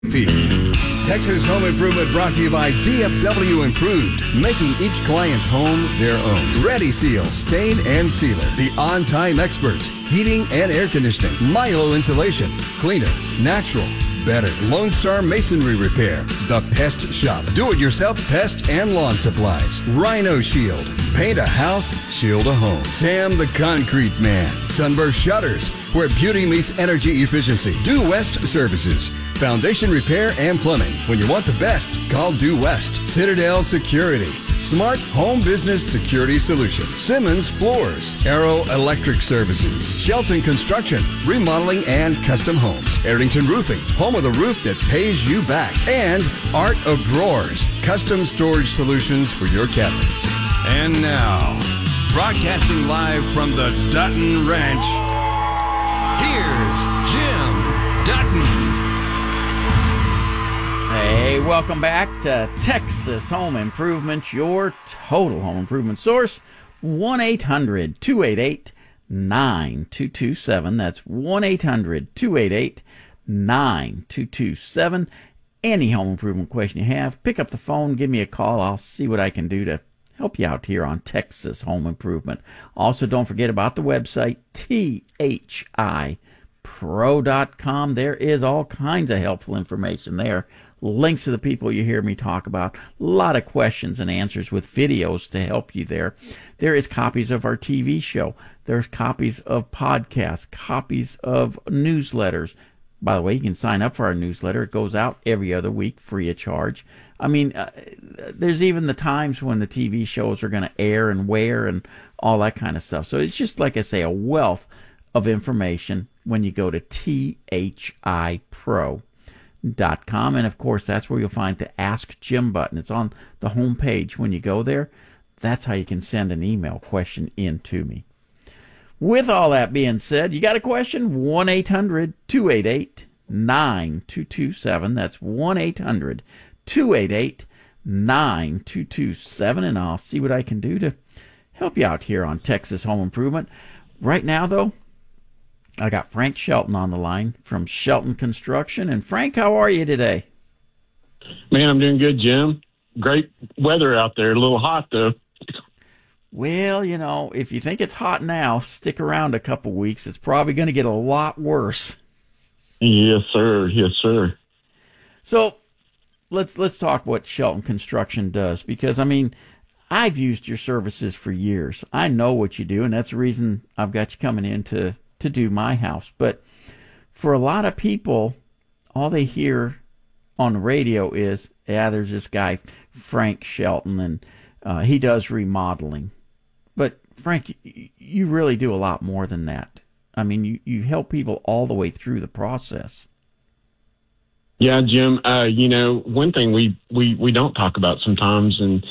Texas Home Improvement brought to you by DFW Improved, making each client's home their own. Ready Seal, Stain and Sealer, the on-time experts. Heating and air conditioning, Milo Insulation, cleaner, natural, better. Lone Star Masonry Repair, The Pest Shop, do-it-yourself pest and lawn supplies. Rhino Shield, paint a house, shield a home. Sam the Concrete Man, Sunburst Shutters, where beauty meets energy efficiency. Due West Services, foundation repair and plumbing. When you want the best, call Due West. Citadel Security, smart home business security solution. Simmons Floors, Arrow Electric Services, Shelton Construction, remodeling and custom homes. Arrington Roofing, home of the roof that pays you back. And Art of Drawers, custom storage solutions for your cabinets. And now, broadcasting live from the Dutton Ranch, here's Jim Dutton. Hey, welcome back to Texas Home Improvement, your total home improvement source. 1-800-288-9227. That's 1-800-288-9227. Any home improvement question you have, pick up the phone, give me a call. I'll see what I can do to help you out here on Texas Home Improvement. Also, don't forget about the website, thipro.com. There is all kinds of helpful information there. Links to the people you hear me talk about. A lot of questions and answers with videos to help you there. There is copies of our TV show. There's copies of podcasts, copies of newsletters. By the way, you can sign up for our newsletter. It goes out every other week, free of charge. I mean, there's even the times when the TV shows are going to air and where and all that kind of stuff. So it's just, like I say, a wealth of information when you go to thipro.com. And of course, that's where you'll find the Ask Jim button. It's on the home page. When you go there, that's how you can send an email question in to me. With all that being said, you got a question? 1-800-288-9227. That's 1-800-288-9227. And I'll see what I can do to help you out here on Texas Home Improvement. Right now, though, I got Frank Shelton on the line from Shelton Construction. And Frank, how are you today? Man, I'm doing good, Jim. Great weather out there. A little hot, though. Well, you know, if you think it's hot now, stick around a couple weeks. It's probably going to get a lot worse. Yes, sir. Yes, sir. So let's talk what Shelton Construction does, because, I mean, I've used your services for years. I know what you do, and that's the reason I've got you coming in to do my house. But for a lot of people, all they hear on the radio is, yeah, there's this guy, Frank Shelton, and he does remodeling. But, Frank, you really do a lot more than that. I mean, you help people all the way through the process. Yeah, Jim. You know, one thing we don't talk about sometimes and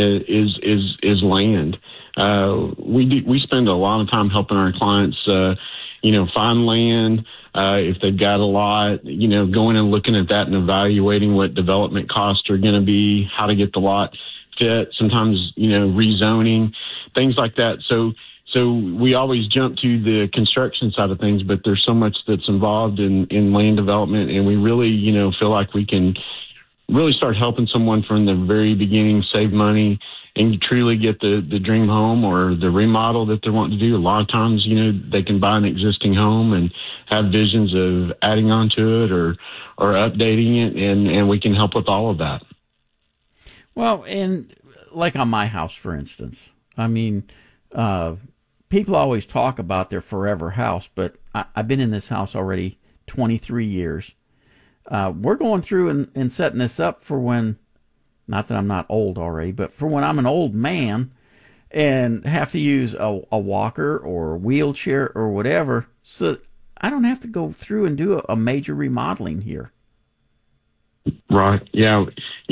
is land. We spend a lot of time helping our clients, find land. If they've got a lot, going and looking at that and evaluating what development costs are going to be, how to get the lot fit, sometimes, rezoning, things like that. So we always jump to the construction side of things, but there's so much that's involved in land development, and we really, feel like we can really start helping someone from the very beginning save money and truly get the dream home or the remodel that they're wanting to do. A lot of times, they can buy an existing home and have visions of adding on to it or updating it, and we can help with all of that. Well, and like on my house, for instance, I mean, people always talk about their forever house, but I've been in this house already 23 years. We're going through and setting this up for when, not that I'm not old already, but for when I'm an old man and have to use a walker or a wheelchair or whatever, so I don't have to go through and do a major remodeling here. Right. Yeah.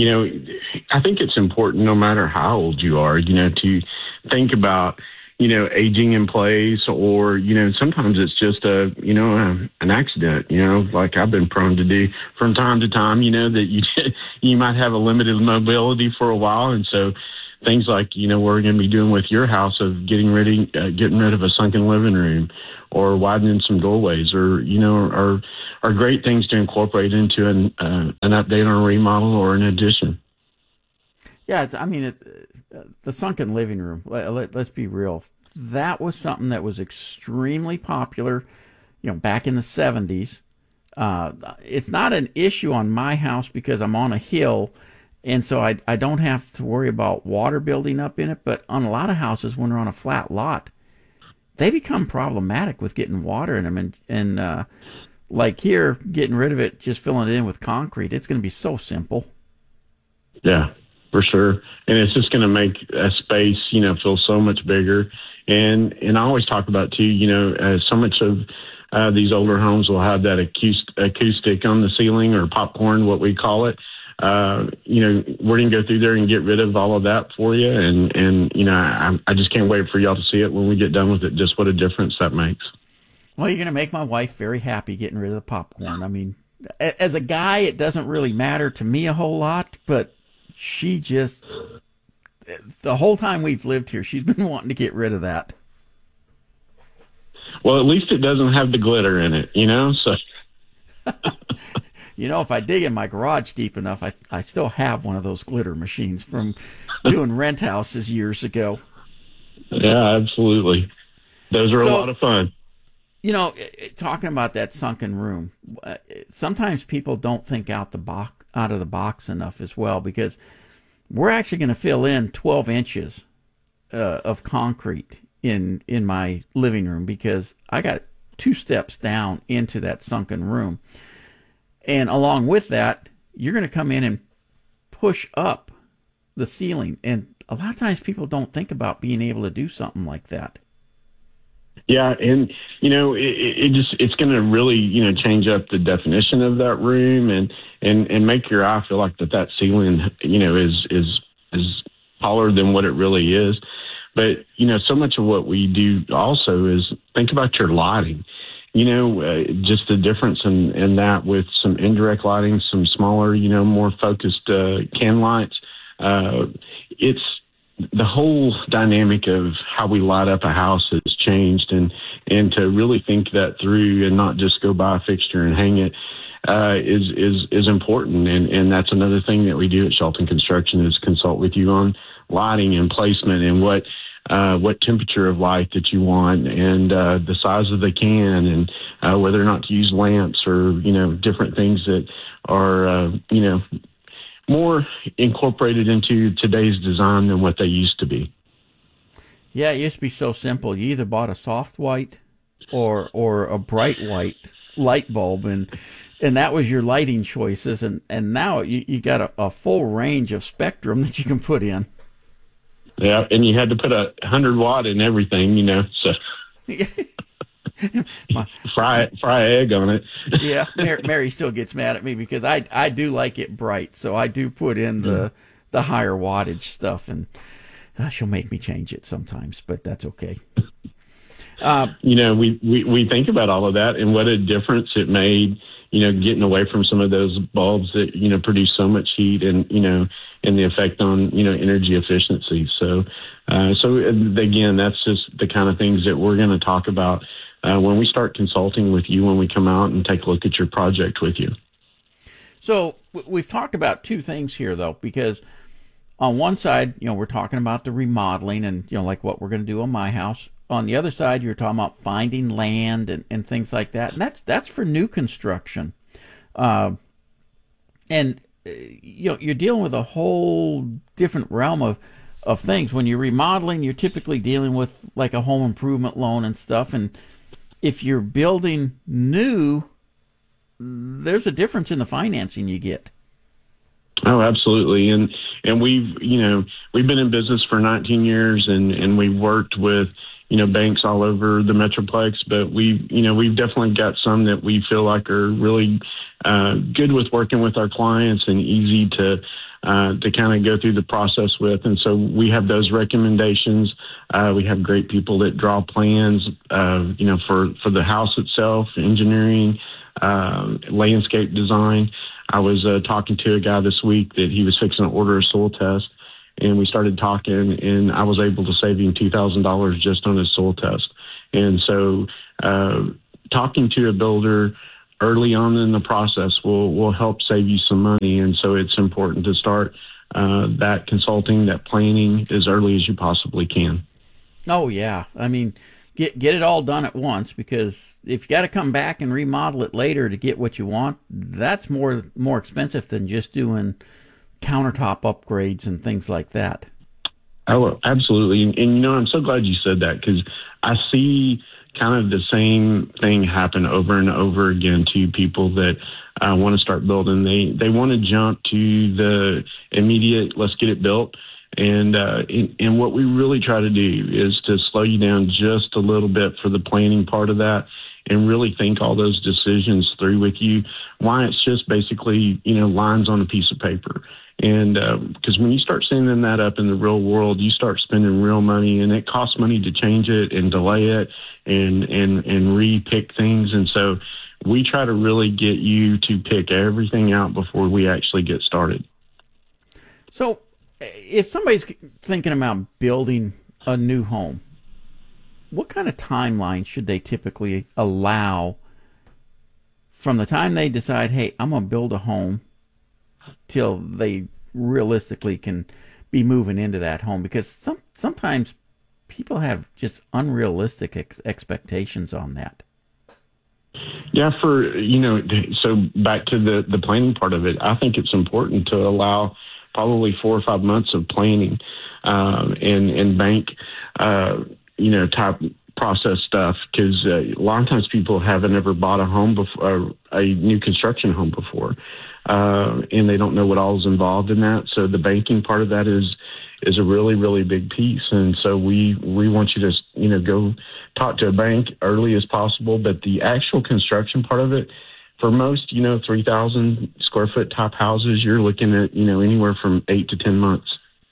I think it's important, no matter how old you are, to think about, aging in place, or, sometimes it's just an accident, like I've been prone to do from time to time, that you might have a limited mobility for a while. And so things like, what we're going to be doing with your house of getting rid of a sunken living room or widening some doorways or, are great things to incorporate into an update on a remodel or an addition. Yeah, the sunken living room, let's be real. That was something that was extremely popular, back in the 70s. It's not an issue on my house because I'm on a hill, and so I don't have to worry about water building up in it. But on a lot of houses, when they're on a flat lot, they become problematic with getting water in them. And like here, getting rid of it, just filling it in with concrete, it's going to be so simple. Yeah, for sure. And it's just going to make a space, feel so much bigger. And I always talk about, too, so much of these older homes will have that acoustic on the ceiling or popcorn, what we call it. We're going to go through there and get rid of all of that for you. And I just can't wait for y'all to see it when we get done with it, just what a difference that makes. Well, you're going to make my wife very happy getting rid of the popcorn. I mean, as a guy, it doesn't really matter to me a whole lot, but she just, the whole time we've lived here, she's been wanting to get rid of that. Well, at least it doesn't have the glitter in it, so. If I dig in my garage deep enough, I still have one of those glitter machines from doing rent houses years ago. Yeah, absolutely. Those are a lot of fun. Talking about that sunken room, sometimes people don't think out of the box enough as well, because we're actually going to fill in 12 inches of concrete in my living room, because I got 2 steps down into that sunken room. And along with that, you're going to come in and push up the ceiling. And a lot of times people don't think about being able to do something like that. Yeah, and it's going to really change up the definition of that room and make your eye feel like that ceiling is taller than what it really is. But so much of what we do also is think about your lighting. Just the difference in that with some indirect lighting, some smaller, more focused can lights. It's the whole dynamic of how we light up a house has changed, and to really think that through and not just go buy a fixture and hang it is important. And that's another thing that we do at Shelton Construction is consult with you on lighting and placement and what temperature of light that you want and the size of the can and whether or not to use lamps or, different things that are, more incorporated into today's design than what they used to be. Yeah, it used to be so simple. You either bought a soft white or a bright white light bulb, and that was your lighting choices. And now you got a full range of spectrum that you can put in. Yeah, and you had to put 100 watt in everything, so fry egg on it. Yeah, Mary still gets mad at me because I do like it bright, so I do put in the higher wattage stuff, and she'll make me change it sometimes, but that's okay. We think about all of that and what a difference it made, getting away from some of those bulbs that, produce so much heat and the effect on, energy efficiency. So again, that's just the kind of things that we're going to talk about when we start consulting with you, when we come out and take a look at your project with you. So we've talked about 2 things here, though, because on one side, we're talking about the remodeling and, like what we're going to do on my house. On the other side, you're talking about finding land and things like that. And that's for new construction. And you're dealing with a whole different realm of things. When you're remodeling, you're typically dealing with like a home improvement loan and stuff. And if you're building new, there's a difference in the financing you get. Oh, absolutely. And we've been in business for 19 years and we've worked with, banks all over the Metroplex, but we've definitely got some that we feel like are really good with working with our clients and easy to kind of go through the process with. And so we have those recommendations. We have great people that draw plans, for the house itself, engineering, landscape design. I was talking to a guy this week that he was fixing to order a soil test. and we started talking, and I was able to save him $2,000 just on his soil test. And so talking to a builder early on in the process will help save you some money. And so it's important to start that consulting, that planning as early as you possibly can. Oh, yeah. I mean, get it all done at once, because if you got to come back and remodel it later to get what you want, that's more expensive than just doing countertop upgrades and things like that. Oh, absolutely. And I'm so glad you said that, because I see kind of the same thing happen over and over again to people that want to start building. They want to jump to the immediate, let's get it built. And what we really try to do is to slow you down just a little bit for the planning part of that, and really think all those decisions through with you. Why it's just basically, lines on a piece of paper. And because when you start sending that up in the real world, you start spending real money, and it costs money to change it and delay it and re-pick things. And so we try to really get you to pick everything out before we actually get started. So if somebody's thinking about building a new home, what kind of timeline should they typically allow from the time they decide, hey, I'm going to build a home, till they realistically can be moving into that home? Because sometimes people have just unrealistic expectations on that. Yeah, so back to the planning part of it, I think it's important to allow probably 4 or 5 months of planning and bank, type process stuff, because a lot of times people haven't ever bought a home before, a new construction home before, and they don't know what all is involved in that. So the banking part of that is a really, really big piece. And so we want you to, go talk to a bank early as possible. But the actual construction part of it, for most, 3,000 square foot type houses, you're looking at, anywhere from 8 to 10 months.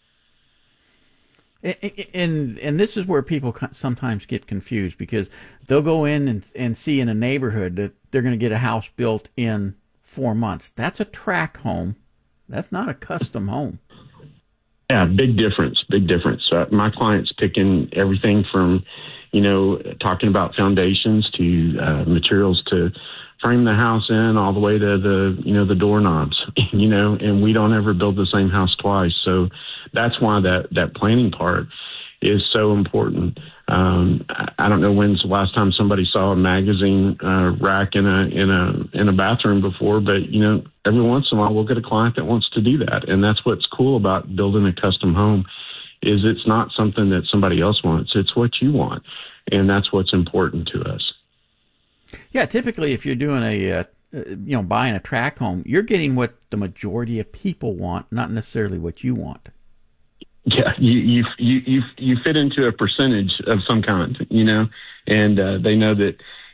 And this is where people sometimes get confused, because they'll go in and see in a neighborhood that they're going to get a house built in 4 months. That's a tract home. That's not a custom home. Yeah, big difference. My clients picking everything from, talking about foundations to materials to frame the house in, all the way to the doorknobs, and we don't ever build the same house twice. So that's why that planning part is so important. I don't know when's the last time somebody saw a magazine rack in a bathroom before, but every once in a while we'll get a client that wants to do that, and that's what's cool about building a custom home, is it's not something that somebody else wants; it's what you want, and that's what's important to us. Yeah, typically if you're doing buying a tract home, you're getting what the majority of people want, not necessarily what you want. Yeah, you fit into a percentage of some kind, and they know that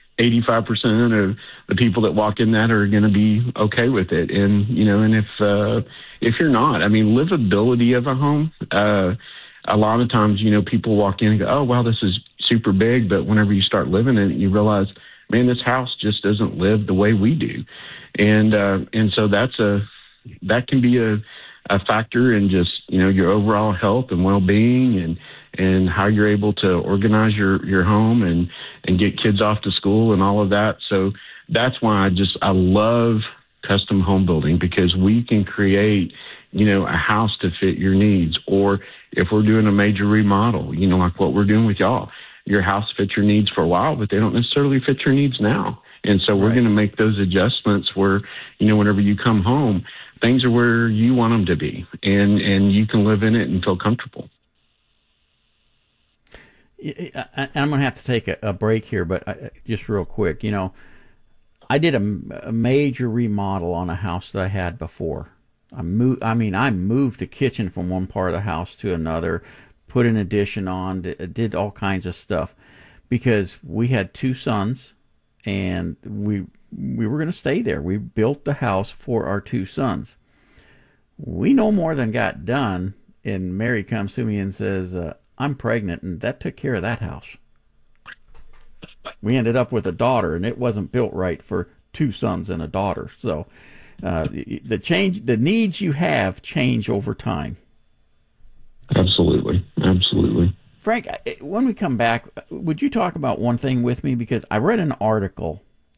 85% of the people that walk in that are going to be okay with it. And, and if you're not, livability of a home, a lot of times, people walk in and go, oh, wow, this is super big. But whenever you start living in it, you realize, man, this house just doesn't live the way we do. And so that can be a factor in just, your overall health and well-being and how you're able to organize your home and get kids off to school and all of that. So that's why I love custom home building, because we can create, a house to fit your needs. Or if we're doing a major remodel, like what we're doing with y'all, your house fits your needs for a while, but they don't necessarily fit your needs now. And so we're going to make those adjustments where, whenever you come home, things are where you want them to be, and you can live in it and feel comfortable. I'm going to have to take a break here, but just real quick, I did a major remodel on a house that I had before. I moved the kitchen from one part of the house to another, put an addition on, did all kinds of stuff, because we had 2 sons, and we were going to stay there. We built the house for our 2 sons. We no more than got done, and Mary comes to me and says, I'm pregnant, and that took care of that house. We ended up with a daughter, and it wasn't built right for 2 sons and a daughter. So the needs you have change over time. Frank, when we come back, would you talk about one thing with me? Because I read an article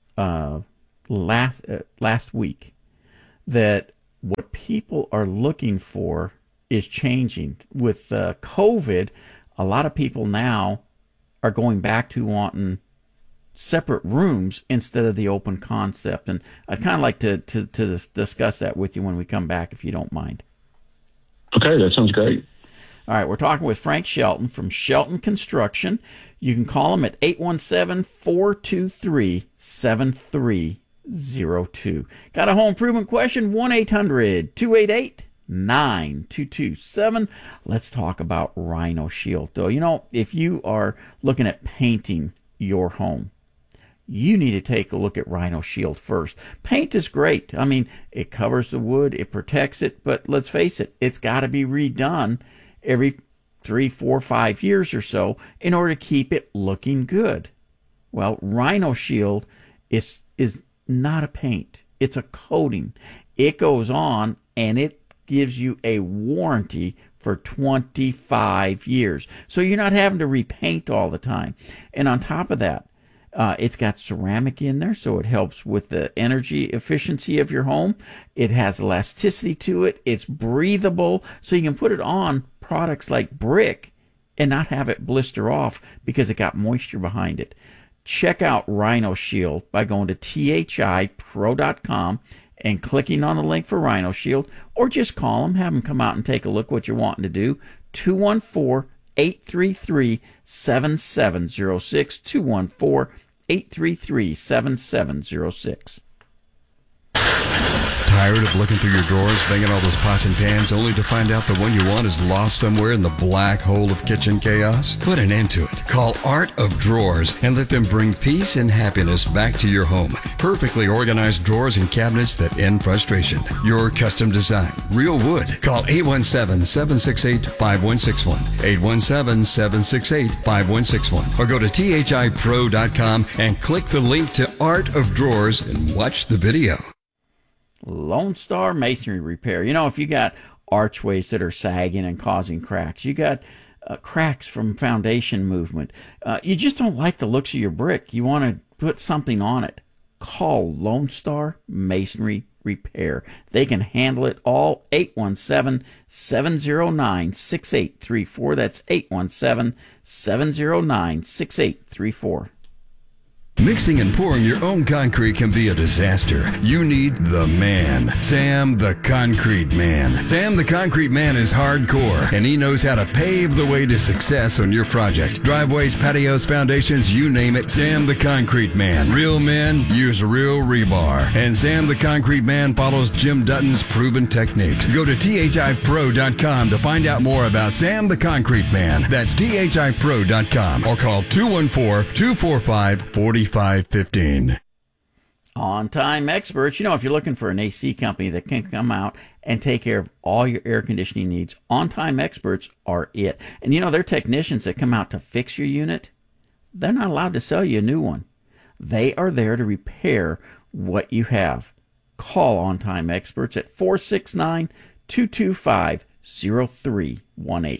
last week that what people are looking for is changing. With COVID, a lot of people now are going back to wanting separate rooms instead of the open concept. And I'd kind of like to discuss that with you when we come back, if you don't mind. Okay, that sounds great. All right, we're talking with Frank Shelton from Shelton Construction. You can call him at 817-423-7302. Got a home improvement question? 1-800-288-9227. Let's talk about Rhino Shield, though. You know, if you are looking at painting your home, you need to take a look at Rhino Shield first. Paint is great. I mean, it covers the wood, it protects it, but let's face it, it's got to be redone every 3, 4, 5 years or so in order to keep it looking good. Well, Rhino Shield is not a paint. It's a coating. It goes on and it gives you a warranty for 25 years. So you're not having to repaint all the time. And on top of that, it's got ceramic in there, so it helps with the energy efficiency of your home. It has elasticity to it. It's breathable, so you can put it on products like brick and not have it blister off because it got moisture behind it. Check out Rhino Shield by going to thipro.com and clicking on the link for Rhino Shield, or just call them, have them come out and take a look what you're wanting to do. 214-833-7706, 214-833-7706. Tired of looking through your drawers, banging all those pots and pans, only to find out the one you want is lost somewhere in the black hole of kitchen chaos? Put an end to it. Call Art of Drawers and let them bring peace and happiness back to your home. Perfectly organized drawers and cabinets that end frustration. Your custom design. Real wood. Call 817-768-5161. 817-768-5161. Or go to thipro.com and click the link to Art of Drawers and watch the video. Lone Star Masonry Repair. You know, if you got archways that are sagging and causing cracks, you got cracks from foundation movement, you just don't like the looks of your brick, you want to put something on it, call Lone Star Masonry Repair. They can handle it all. 817-709-6834. That's 817-709-6834. Mixing and pouring your own concrete can be a disaster. You need the man, Sam the Concrete Man. Sam the Concrete Man is hardcore, and he knows how to pave the way to success on your project. Driveways, patios, foundations, you name it, Sam the Concrete Man. Real men use real rebar, and Sam the Concrete Man follows Jim Dutton's proven techniques. Go to thipro.com to find out more about Sam the Concrete Man. That's thipro.com, or call 214-245-4515. On-Time Experts. You know, if you're looking for an AC company that can come out and take care of all your air conditioning needs, On-Time Experts are it. And you know, they're technicians that come out to fix your unit. They're not allowed to sell you a new one. They are there to repair what you have. Call On-Time Experts at 469-225-0318.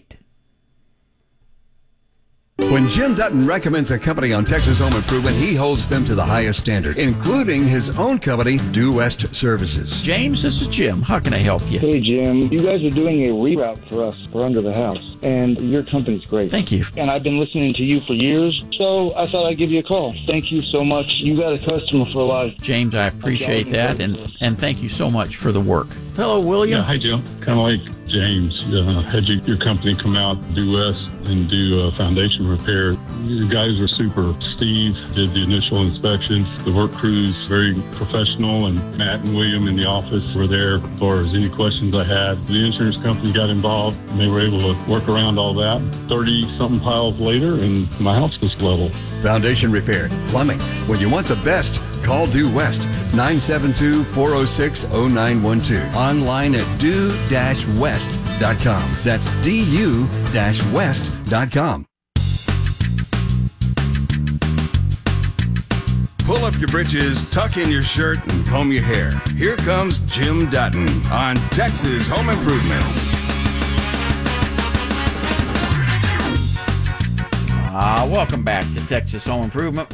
When Jim Dutton recommends a company on Texas Home Improvement, he holds them to the highest standard, including his own company, Due West Services. James, this is Jim. How can I help you? Hey, Jim. You guys are doing a reroute for us for Under the House, and your company's great. Thank you. And I've been listening to you for years, so I thought I'd give you a call. Thank you so much. You got a customer for life. James, I appreciate that, and thank you so much for the work. Hello, William. Yeah, hi, Jim. Kind of like James, had your company come out, Due West, and do foundation repair. You guys are super. Steve did the initial inspection. The work crew's very professional, and Matt and William in the office were there as far as any questions I had. The insurance company got involved, and they were able to work around all that. 30-something piles later, and my house was level. Foundation repair, plumbing. When you want the best, call Due West, 972-406-0912. Online at due-west.com. That's du-west.com. Pull up your britches, tuck in your shirt, and comb your hair. Here comes Jim Dutton on Texas Home Improvement. Welcome back to Texas Home Improvement,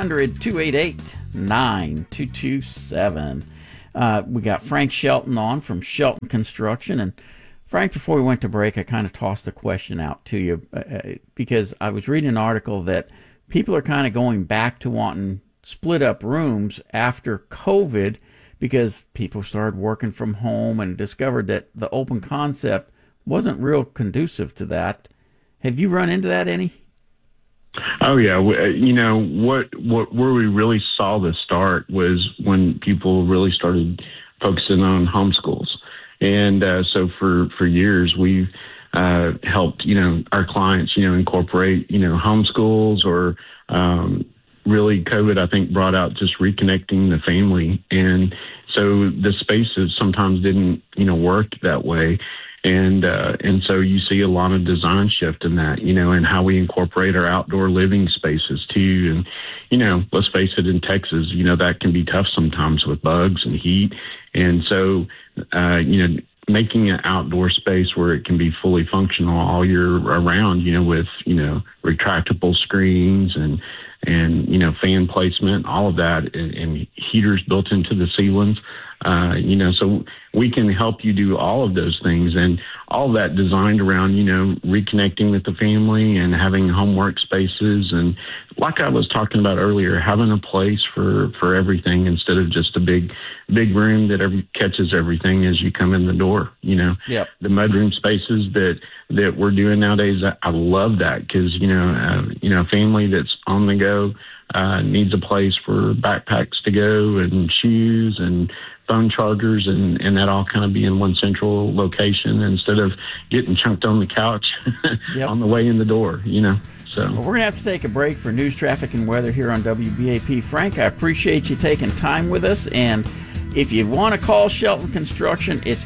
1-800-288-9227. We got Frank Shelton on from Shelton Construction. And Frank, before we went to break, I kind of tossed a question out to you because I was reading an article that people are kind of going back to wanting split up rooms after COVID because people started working from home and discovered that the open concept wasn't real conducive to that. Have you run into that any? Oh yeah, where we really saw this start was when people really started focusing on homeschools, and so for years we've helped our clients incorporate homeschools or really COVID I think brought out just reconnecting the family, and so the spaces sometimes didn't work that way. And so you see a lot of design shift in that, and how we incorporate our outdoor living spaces too. And, let's face it, in Texas, that can be tough sometimes with bugs and heat. And so, making an outdoor space where it can be fully functional all year around, with, retractable screens and fan placement, all of that, and heaters built into the ceilings. So we can help you do all of those things, and all of that designed around, reconnecting with the family and having homework spaces. And like I was talking about earlier, having a place for everything instead of just a big room that catches everything as you come in the door. Yep. The mudroom spaces that we're doing nowadays, I love that because, a family that's on the go needs a place for backpacks to go and shoes and phone chargers, and that all kind of be in one central location instead of getting chunked on the couch Yep. on the way in the door, So Well, we're going to have to take a break for news, traffic, and weather here on WBAP. Frank, I appreciate you taking time with us. And if you want to call Shelton Construction, it's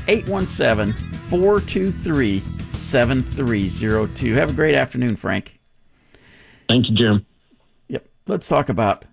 817-423-7302. Have a great afternoon, Frank. thank you, Jim. Yep. Let's talk about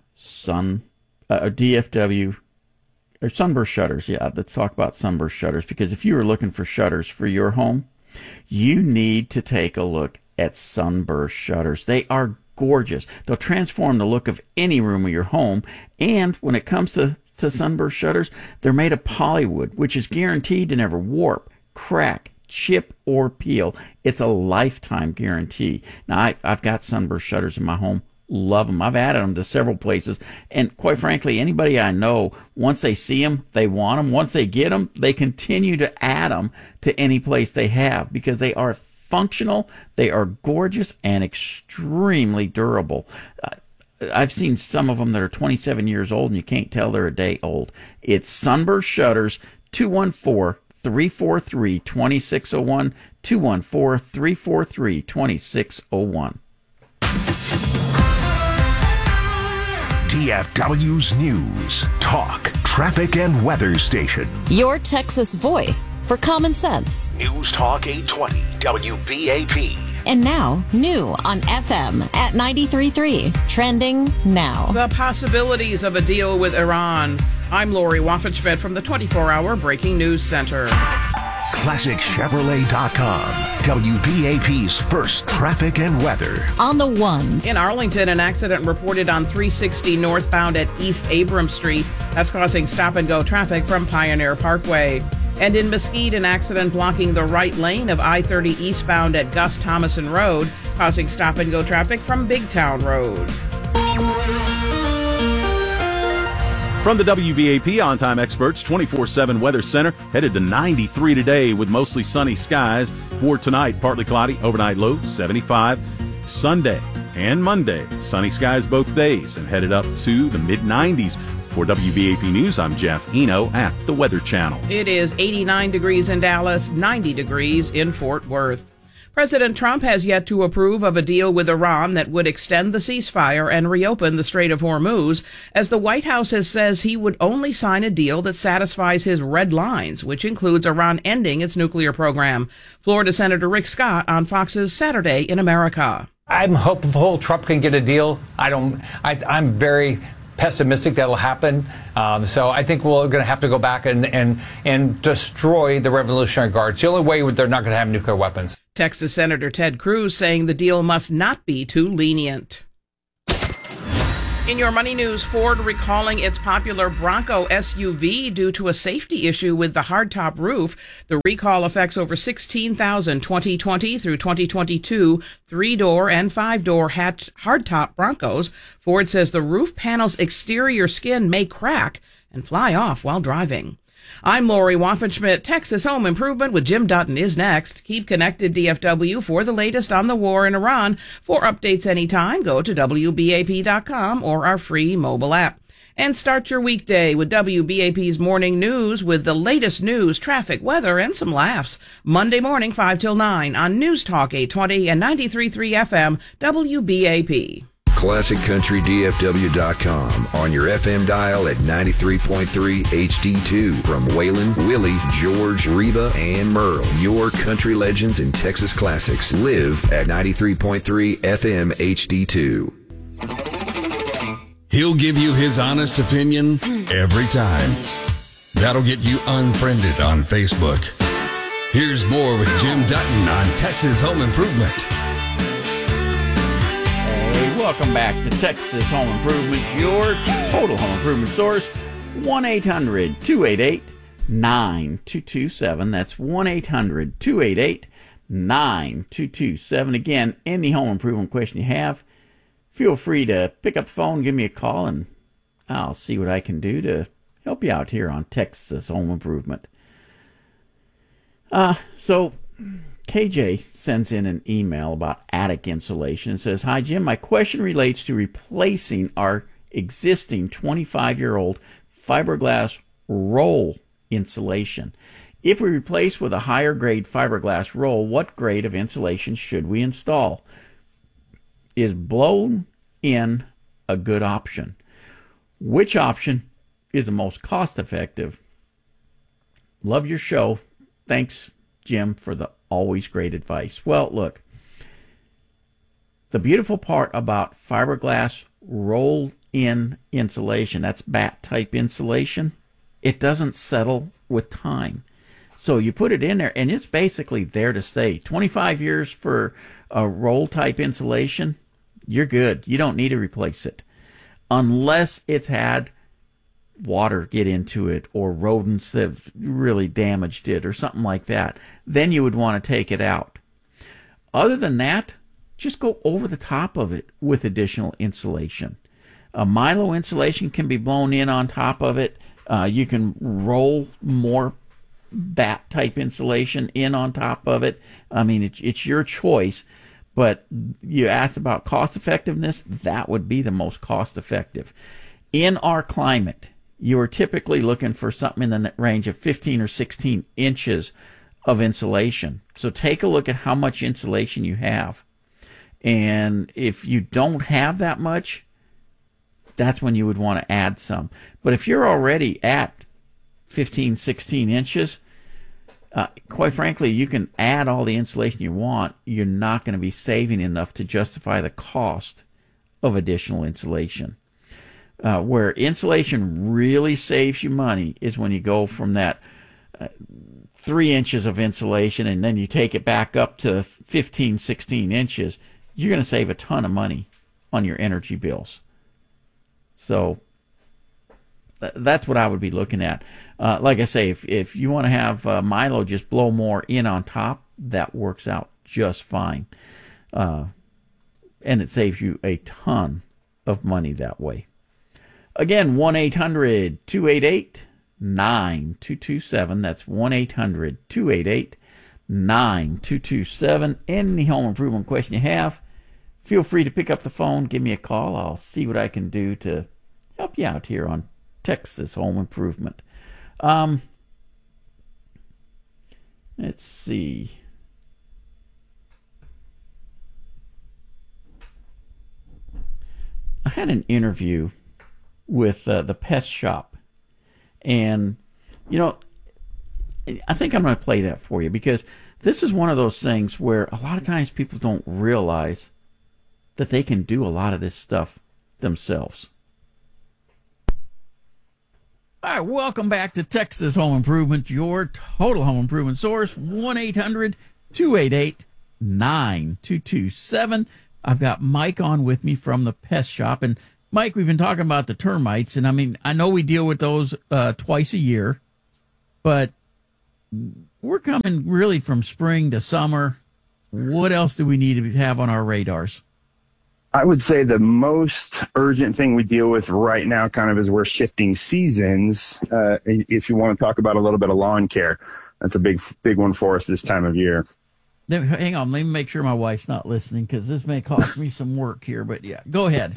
DFW or sunburst shutters. Yeah, let's talk about sunburst shutters, because if you are looking for shutters for your home, you need to take a look at sunburst shutters. They are gorgeous. They'll transform the look of any room of your home. And when it comes to sunburst shutters, they're made of polywood, which is guaranteed to never warp, crack, chip, or peel. It's a lifetime guarantee. Now, I've got sunburst shutters in my home. Love them. I've added them to several places. And quite frankly, anybody I know, once they see them, they want them. Once they get them, they continue to add them to any place they have because they are functional, they are gorgeous, and extremely durable. I've seen some of them that are 27 years old and you can't tell they're a day old. It's Sunburst Shutters, 214-343-2601, 214-343-2601. DFW's News, Talk, Traffic, and Weather Station. Your Texas voice for common sense. News Talk 820, WBAP. And now, new on FM at 93.3. Trending now. The possibilities of a deal with Iran. I'm Lori Waffenschmidt from the 24-hour Breaking News Center. ClassicChevrolet.com, WBAP's first traffic and weather. On the ones. In Arlington, an accident reported on 360 northbound at East Abrams Street. That's causing stop-and-go traffic from Pioneer Parkway. And in Mesquite, an accident blocking the right lane of I-30 eastbound at Gus Thomason Road, causing stop-and-go traffic from Big Town Road. From the WBAP On-Time Experts 24/7 Weather Center, headed to 93 today with mostly sunny skies. For tonight, partly cloudy, overnight low 75. Sunday and Monday, sunny skies both days and headed up to the mid-90s. For WBAP News, I'm Jeff Eno at the Weather Channel. It is 89 degrees in Dallas, 90 degrees in Fort Worth. President Trump has yet to approve of a deal with Iran that would extend the ceasefire and reopen the Strait of Hormuz, as the White House says he would only sign a deal that satisfies his red lines, which includes Iran ending its nuclear program. Florida Senator Rick Scott on Fox's Saturday in America. I'm hopeful Trump can get a deal. I'm very pessimistic that'll happen. So I think we're going to have to go back and destroy the Revolutionary Guards. The only way they're not going to have nuclear weapons. Texas Senator Ted Cruz saying the deal must not be too lenient. In your money news, Ford recalling its popular Bronco SUV due to a safety issue with the hardtop roof. The recall affects over 16,000 2020 through 2022 3-door and 5-door hardtop Broncos. Ford says the roof panel's exterior skin may crack and fly off while driving. I'm Lori Waffenschmidt. Texas Home Improvement with Jim Dutton is next. Keep connected, DFW, for the latest on the war in Iran. For updates anytime, go to WBAP.com or our free mobile app. And start your weekday with WBAP's Morning News with the latest news, traffic, weather, and some laughs. Monday morning, 5 till 9 on News Talk 820 and 93.3 FM, WBAP. ClassicCountryDFW.com on your FM dial at 93.3 HD2 from Waylon, Willie, George, Reba, and Merle. Your country legends and Texas classics live at 93.3 FM HD2. He'll give you his honest opinion every time. That'll get you unfriended on Facebook. Here's more with Jim Dutton on Texas Home Improvement. Welcome back to Texas Home Improvement, your total home improvement source. 1-800-288-9227. That's 1-800-288-9227. Again, any home improvement question you have, feel free to pick up the phone, give me a call, and I'll see what I can do to help you out here on Texas Home Improvement. So KJ sends in an email about attic insulation and says, "Hi, Jim. My question relates to replacing our existing 25-year-old fiberglass roll insulation. If we replace with a higher grade fiberglass roll, what grade of insulation should we install? Is blown in a good option? Which option is the most cost effective? Love your show. Thanks, Jim, for the always great advice." Well, look, the beautiful part about fiberglass roll-in insulation, that's bat-type insulation, it doesn't settle with time. So you put it in there, and it's basically there to stay. 25 years for a roll-type insulation, you're good. You don't need to replace it. Unless it's had water get into it or rodents that have really damaged it or something like that, then you would want to take it out. Other than that, just go over the top of it with additional insulation. A Milo insulation can be blown in on top of it. You can roll more bat type insulation in on top of it. I mean, it's your choice, but you asked about cost effectiveness. That would be the most cost effective. In our climate, you are typically looking for something in the range of 15 or 16 inches of insulation. So take a look at how much insulation you have. And if you don't have that much, that's when you would want to add some. But if you're already at 15, 16 inches, quite frankly, you can add all the insulation you want. You're not going to be saving enough to justify the cost of additional insulation. Where insulation really saves you money is when you go from that 3 inches of insulation and then you take it back up to 15, 16 inches. You're going to save a ton of money on your energy bills. So that's what I would be looking at. Like I say, if you want to have Milo just blow more in on top, that works out just fine. And it saves you a ton of money that way. Again, 1-800-288-9227. That's 1-800-288-9227. Any home improvement question you have, feel free to pick up the phone, give me a call. I'll see what I can do to help you out here on Texas Home Improvement. Let's see. I had an interview with the Pest Shop, and I think I'm going to play that for you, because this is one of those things where a lot of times people don't realize that they can do a lot of this stuff themselves. All right, welcome back to Texas Home Improvement, your total home improvement source. 1-800-288-9227. 9227. I've got Mike on with me from the pest shop. And Mike, we've been talking about the termites, and I mean, I know we deal with those twice a year, but we're coming really from spring to summer. What else do we need to have on our radars? I would say the most urgent thing we deal with right now kind of is we're shifting seasons. If you want to talk about a little bit of lawn care, that's a big one for us this time of year. Hang on, let me make sure my wife's not listening because this may cost me some work here, but yeah, go ahead.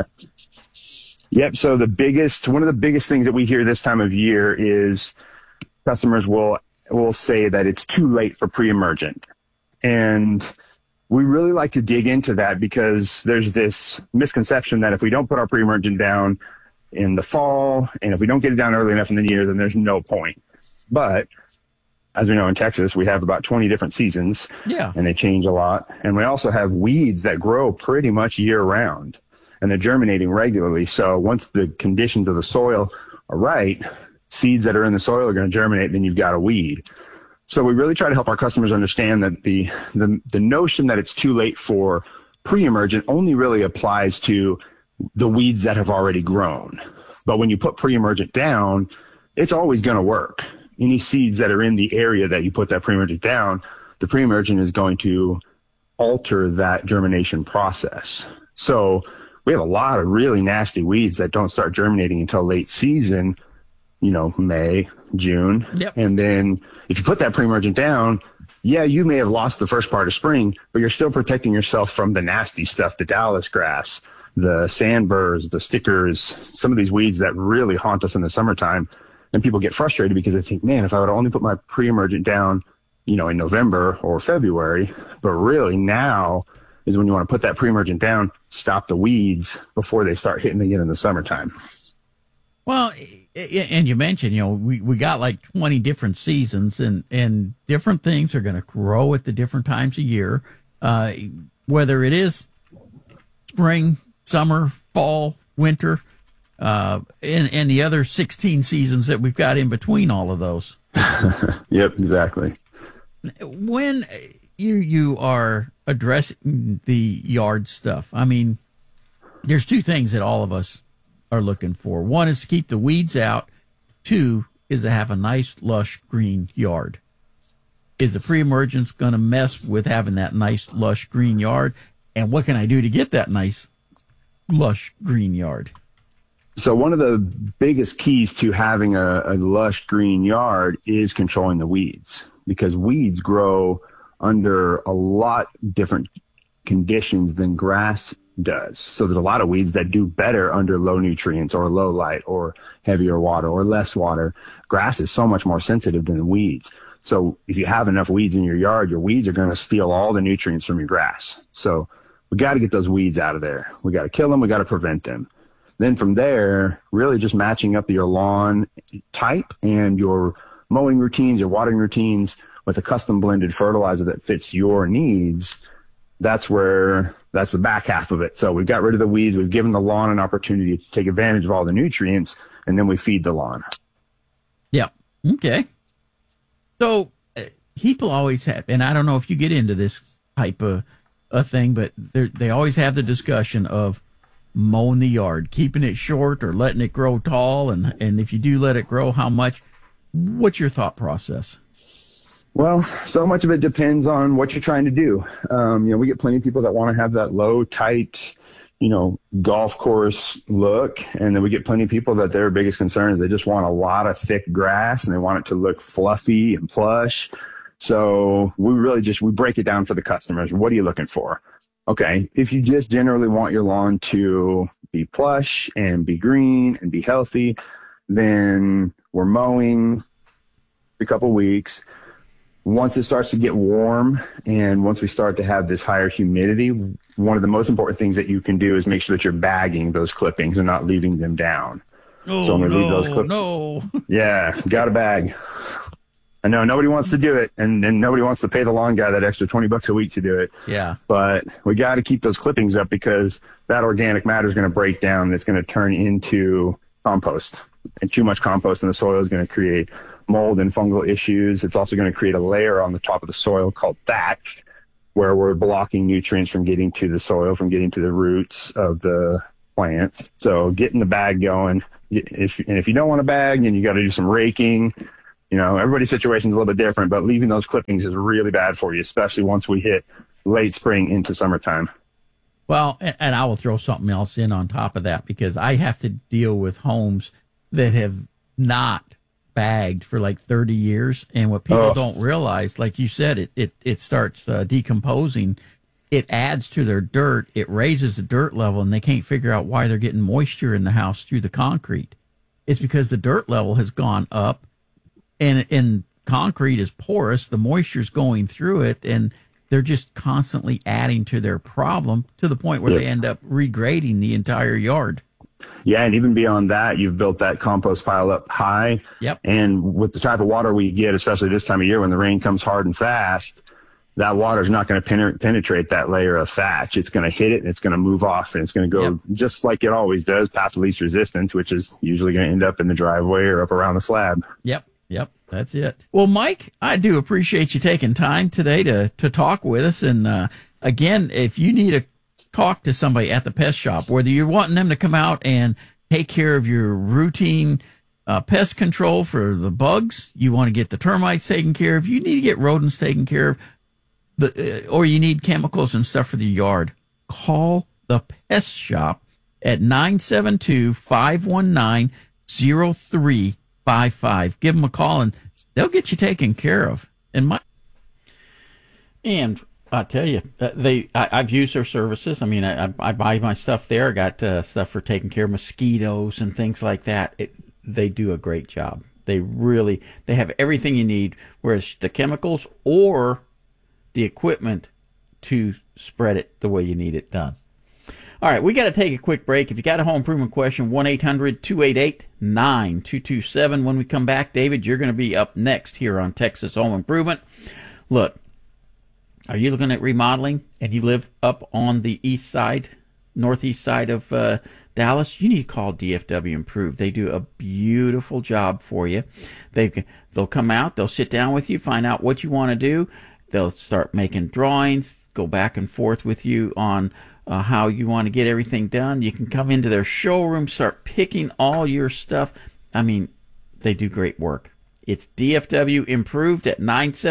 Yep. So one of the biggest things that we hear this time of year is customers will say that it's too late for pre-emergent. And we really like to dig into that because there's this misconception that if we don't put our pre-emergent down in the fall and if we don't get it down early enough in the year, then there's no point. But as we know, in Texas, we have about 20 different seasons. Yeah. And they change a lot. And we also have weeds that grow pretty much year round, and they're germinating regularly. So once the conditions of the soil are right, seeds that are in the soil are going to germinate, then you've got a weed. So we really try to help our customers understand that the notion that it's too late for pre-emergent only really applies to the weeds that have already grown. But when you put pre-emergent down, it's always going to work. Any seeds that are in the area that you put that pre-emergent down, the pre-emergent is going to alter that germination process. So we have a lot of really nasty weeds that don't start germinating until late season, May, June. Yep. And then if you put that pre-emergent down, yeah, you may have lost the first part of spring, but you're still protecting yourself from the nasty stuff, the Dallas grass, the sandburrs, the stickers, some of these weeds that really haunt us in the summertime. And people get frustrated because they think, man, if I would only put my pre-emergent down, in November or February, but really now is when you want to put that pre-emergent down, stop the weeds before they start hitting again in the summertime. Well, and you mentioned, we got like 20 different seasons and different things are going to grow at the different times of year, whether it is spring, summer, fall, winter, and the other 16 seasons that we've got in between all of those. Yep, exactly. When you are addressing the yard stuff, I mean, there's two things that all of us are looking for. One is to keep the weeds out. Two is to have a nice, lush, green yard. Is the pre-emergence going to mess with having that nice, lush, green yard? And what can I do to get that nice, lush, green yard? So one of the biggest keys to having a lush green yard is controlling the weeds, because weeds grow under a lot different conditions than grass does. So there's a lot of weeds that do better under low nutrients or low light or heavier water or less water. Grass is so much more sensitive than the weeds. So if you have enough weeds in your yard, your weeds are going to steal all the nutrients from your grass. So we got to get those weeds out of there. We got to kill them. We got to prevent them. Then from there, really just matching up your lawn type and your mowing routines, your watering routines with a custom blended fertilizer that fits your needs. That's the back half of it. So we've got rid of the weeds. We've given the lawn an opportunity to take advantage of all the nutrients, and then we feed the lawn. Yeah. Okay. So people always have, and I don't know if you get into this type of a thing, but they always have the discussion of mowing the yard, keeping it short or letting it grow tall. And if you do let it grow, how much? What's your thought process? Well, so much of it depends on what you're trying to do. We get plenty of people that want to have that low, tight, golf course look. And then we get plenty of people that their biggest concern is they just want a lot of thick grass and they want it to look fluffy and plush. So we break it down for the customers. What are you looking for? Okay, if you just generally want your lawn to be plush and be green and be healthy, then we're mowing a couple weeks. Once it starts to get warm and once we start to have this higher humidity, one of the most important things that you can do is make sure that you're bagging those clippings and not leaving them down. Oh, so I'm gonna leave those no. Yeah, got a bag. I know nobody wants to do it, and nobody wants to pay the lawn guy that extra $20 a week to do it. Yeah. But we got to keep those clippings up because that organic matter is going to break down and it's going to turn into compost. And too much compost in the soil is going to create mold and fungal issues. It's also going to create a layer on the top of the soil called thatch where we're blocking nutrients from getting to the soil, from getting to the roots of the plant. So getting the bag going. If you don't want a bag, then you got to do some raking. Everybody's situation is a little bit different, but leaving those clippings is really bad for you, especially once we hit late spring into summertime. Well, and I will throw something else in on top of that, because I have to deal with homes that have not bagged for like 30 years. And what people don't realize, like you said, it starts decomposing. It adds to their dirt. It raises the dirt level, and they can't figure out why they're getting moisture in the house through the concrete. It's because the dirt level has gone up, and concrete is porous. The moisture's going through it, and they're just constantly adding to their problem to the point where they end up regrading the entire yard. Yeah, and even beyond that, you've built that compost pile up high. Yep. And with the type of water we get, especially this time of year when the rain comes hard and fast, that water is not going to penetrate that layer of thatch. It's going to hit it, and it's going to move off, and it's going to go just like it always does, path of least resistance, which is usually going to end up in the driveway or up around the slab. Yep, that's it. Well, Mike, I do appreciate you taking time today to talk with us. And again, if you need to talk to somebody at the pest shop, whether you're wanting them to come out and take care of your routine pest control for the bugs, you want to get the termites taken care of, you need to get rodents taken care of, or you need chemicals and stuff for the yard, call the pest shop at 972-519-0355. Give them a call, and they'll get you taken care of. And I tell you, I've used their services. I mean, I buy my stuff there. I got stuff for taking care of mosquitoes and things like that. They do a great job. They have everything you need, whereas the chemicals or the equipment to spread it the way you need it done. All right, we got to take a quick break. If you got a home improvement question, 1-800-288-9227. When we come back, David, you're going to be up next here on Texas Home Improvement. Look, are you looking at remodeling and you live up on the northeast side of Dallas? You need to call DFW Improved. They do a beautiful job for you. They'll come out, they'll sit down with you, find out what you want to do. They'll start making drawings, go back and forth with you on how you want to get everything done. You can come into their showroom, start picking all your stuff. I mean, they do great work. It's DFW Improved at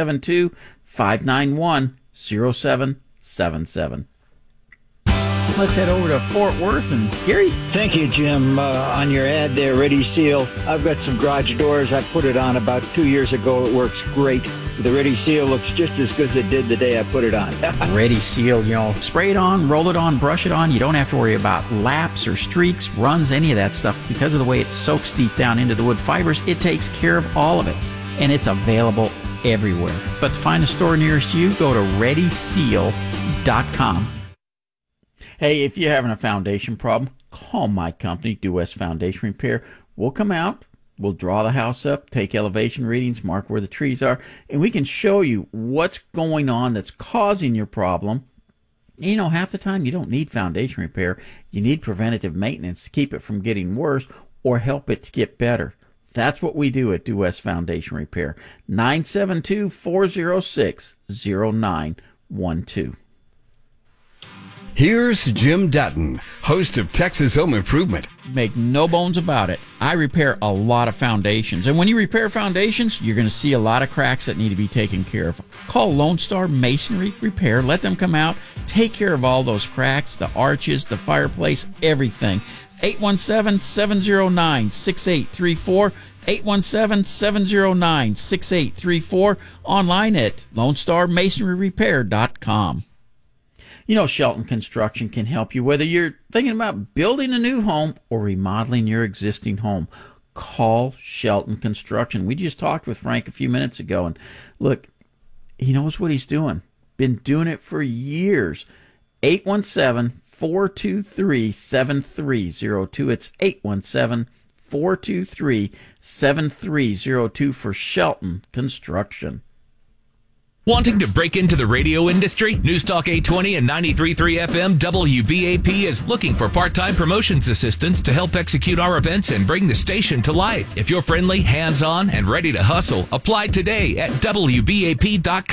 972-591-0777. Let's head over to Fort Worth and Gary. Thank you, Jim. On your ad there, Ready Seal. I've got some garage doors. I put it on about 2 years ago. It works great. The Ready Seal looks just as good as it did the day I put it on. Ready Seal, spray it on, roll it on, brush it on. You don't have to worry about laps or streaks, runs, any of that stuff. Because of the way it soaks deep down into the wood fibers, it takes care of all of it. And it's available everywhere. But to find a store nearest you, go to ReadySeal.com. Hey, if you're having a foundation problem, call my company, Due West Foundation Repair. We'll come out. We'll draw the house up, take elevation readings, mark where the trees are, and we can show you what's going on that's causing your problem. Half the time you don't need foundation repair. You need preventative maintenance to keep it from getting worse or help it to get better. That's what we do at Due West Foundation Repair. 972-406-0912. Here's Jim Dutton, host of Texas Home Improvement. Make no bones about it. I repair a lot of foundations. And when you repair foundations, you're going to see a lot of cracks that need to be taken care of. Call Lone Star Masonry Repair. Let them come out, take care of all those cracks, the arches, the fireplace, everything. 817-709-6834. 817-709-6834. Online at LoneStarMasonryRepair.com. Shelton Construction can help you whether you're thinking about building a new home or remodeling your existing home. Call Shelton Construction. We just talked with Frank a few minutes ago, and look, he knows what he's doing. Been doing it for years. 817-423-7302. It's 817-423-7302 for Shelton Construction. Wanting to break into the radio industry? Newstalk 820 and 93.3 FM WBAP is looking for part-time promotions assistants to help execute our events and bring the station to life. If you're friendly, hands-on, and ready to hustle, apply today at WBAP.com.